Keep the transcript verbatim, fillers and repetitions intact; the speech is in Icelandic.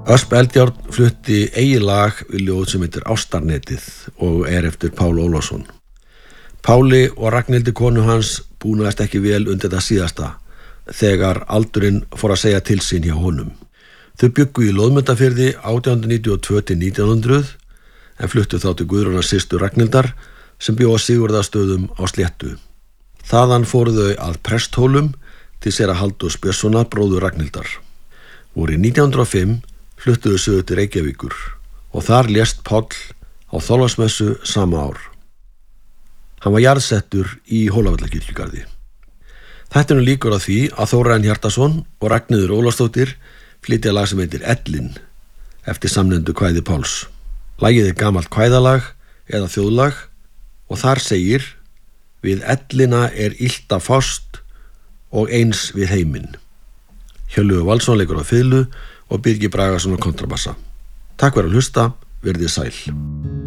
Ösp Eldjárn flutti eigið lag við ljóð sem heitir Ástarnetið og er eftir Pál Ólafsson. Páli og Ragnhildi konu hans búnaðist ekki vel undir þetta síðasta þegar aldurinn fór að segja til sín hjá honum. Þau bjuggu í Loðmundarfirði átján hundruð níutíu og tvö til nítján hundruð en fluttu þá til Guðrúnar systur Ragnhildar sem bjó á Sigurðarstöðum á Sléttu. Þaðan fóru þau að Presthólum til séra Halldórs Björnssonar bróður Ragnhildar. Vorið nítján hundruð og fimm fluttuðu sögur til Reykjavíkur og þar lést Páll á Þorláksmessu sama ár. Hann var jarðsettur í Hólavallakirkjugarði. Þættinum líkur á því að Þórarinn Hjartarson og Ragnheiður Ólafsdóttir flytja lag sem heitir Ellin eftir samnefndu kvæði Páls. Lagið er gamalt kvæðalag eða þjóðlag og þar segir: Við ellina er illt að fást og eins við heiminn. Hjörleifur Valsson leikur á fiðlu og Birgir Bragason á kontrabassa. Takk fyrir að hlusta, verðið sæl.